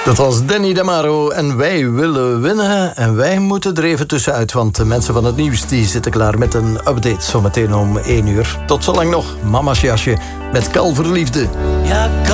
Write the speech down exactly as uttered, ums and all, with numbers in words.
Dat was Danny Damaro en wij willen winnen. En wij moeten er even tussenuit, want de mensen van het nieuws die zitten klaar met een update zometeen om één uur. Tot zolang nog, Mama's Jasje met Kalverliefde. Ja,